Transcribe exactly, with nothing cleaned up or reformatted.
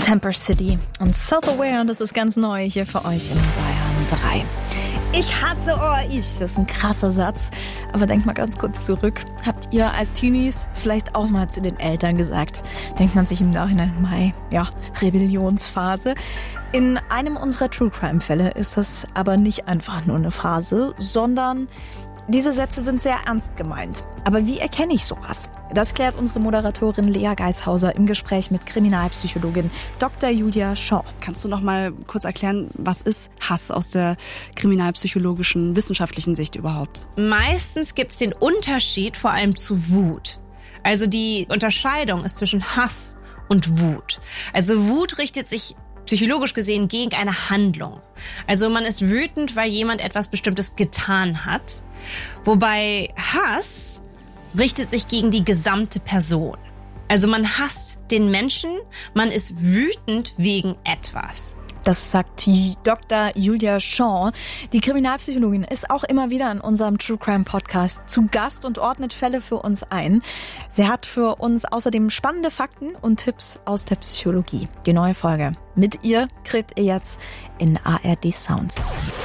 Temper City und Self-Aware, und das ist ganz neu hier für euch in Bayern drei. Ich hasse euch. Das ist ein krasser Satz. Aber denkt mal ganz kurz zurück. Habt ihr als Teenies vielleicht auch mal zu den Eltern gesagt? Denkt man sich im Nachhinein, Mai, ja, Rebellionsphase. In einem unserer True-Crime-Fälle ist das aber nicht einfach nur eine Phase, sondern diese Sätze sind sehr ernst gemeint. Aber wie erkenne ich sowas? Das klärt unsere Moderatorin Lea Geishauser im Gespräch mit Kriminalpsychologin Doktor Julia Shaw. Kannst du noch mal kurz erklären, was ist Hass aus der kriminalpsychologischen, wissenschaftlichen Sicht überhaupt? Meistens gibt es den Unterschied vor allem zu Wut. Also die Unterscheidung ist zwischen Hass und Wut. Also Wut richtet sich psychologisch gesehen gegen eine Handlung. Also man ist wütend, weil jemand etwas Bestimmtes getan hat. Wobei Hass richtet sich gegen die gesamte Person. Also man hasst den Menschen, man ist wütend wegen etwas. Das sagt Doktor Julia Shaw. Die Kriminalpsychologin ist auch immer wieder in unserem True Crime Podcast zu Gast und ordnet Fälle für uns ein. Sie hat für uns außerdem spannende Fakten und Tipps aus der Psychologie. Die neue Folge mit ihr kriegt ihr jetzt in A R D Sounds.